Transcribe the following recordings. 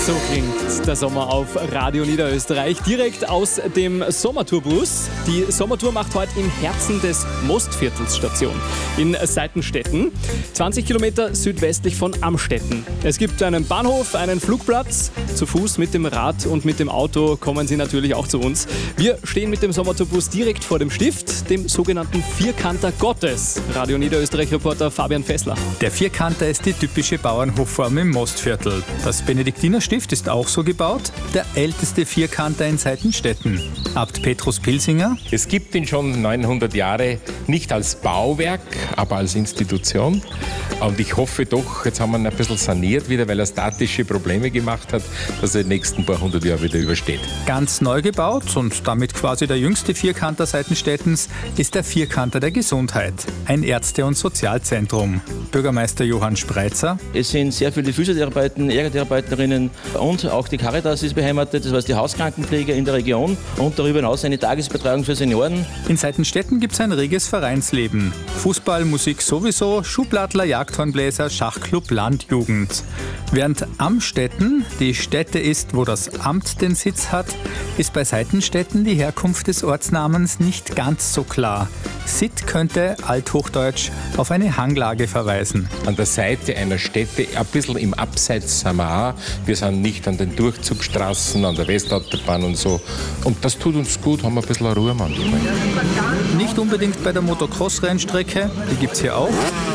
So klingt der Sommer auf Radio Niederösterreich, direkt aus dem Sommertourbus. Die Sommertour macht heute im Herzen des Mostviertels Station, in Seitenstetten, 20 Kilometer südwestlich von Amstetten. Es gibt einen Bahnhof, einen Flugplatz. Zu Fuß, mit dem Rad und mit dem Auto kommen Sie natürlich auch zu uns. Wir stehen mit dem Sommertourbus direkt vor dem Stift, dem sogenannten Vierkanter Gottes. Radio Niederösterreich-Reporter Fabian Fessler. Der Vierkanter ist die typische Bauernhofform im Mostviertel. Das Benediktinerstift ist auch so gebaut, der älteste Vierkanter in Seitenstetten. Abt Petrus Pilsinger. Es gibt ihn schon 900 Jahre, nicht als Bauwerk, aber als Institution. Und ich hoffe doch, jetzt haben wir ihn ein bisschen saniert wieder, weil er statische Probleme gemacht hat, dass er die nächsten paar hundert Jahre wieder übersteht. Ganz neu gebaut und damit quasi der jüngste Vierkanter Seitenstettens ist der Vierkanter der Gesundheit, ein Ärzte- und Sozialzentrum. Bürgermeister Johann Spreitzer. Es sind sehr viele Physiotherapeuten, Ergotherapeuterinnen und auch die Caritas ist beheimatet, das heißt die Hauskrankenpflege in der Region und darüber hinaus eine Tagesbetreuung für Senioren. In Seitenstetten gibt es ein reges Vereinsleben. Fußball, Musik sowieso, Schubladler, Jagdhornbläser, Schachclub, Landjugend. Während Amstetten die Stätte ist, wo das Amt den Sitz hat, ist bei Seitenstetten die Herkunft des Ortsnamens nicht ganz so klar. Sitt könnte, althochdeutsch, auf eine Hanglage verweisen. An der Seite einer Stätte, ein bisschen im Abseits sind wir auch. Wir sind nicht an den Durchzugstraßen, an der Westautobahn und so. Und das tut uns gut, haben wir ein bisschen Ruhe manchmal. Nicht unbedingt bei der Motocross-Rennstrecke, die gibt es hier auch,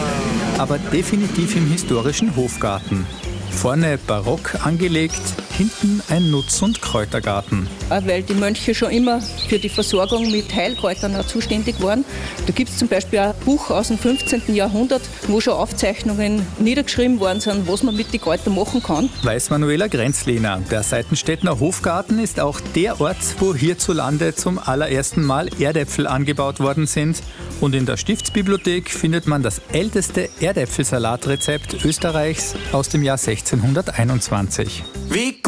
aber definitiv im historischen Hofgarten. Vorne barock angelegt, hinten ein Nutz- und Kräutergarten. Weil die Mönche schon immer für die Versorgung mit Heilkräutern zuständig waren. Da gibt es zum Beispiel ein Buch aus dem 15. Jahrhundert, wo schon Aufzeichnungen niedergeschrieben worden sind, was man mit den Kräutern machen kann. Weiß Manuela Grenzlehner. Der Seitenstedter Hofgarten ist auch der Ort, wo hierzulande zum allerersten Mal Erdäpfel angebaut worden sind. Und in der Stiftsbibliothek findet man das älteste Erdäpfelsalatrezept Österreichs aus dem Jahr 1621. Wie